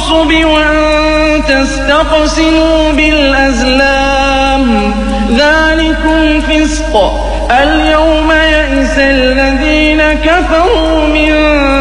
بالنصب وأن تستقسموا بالأزلام ذلكم فسق. اليوم يئس الذين كفروا من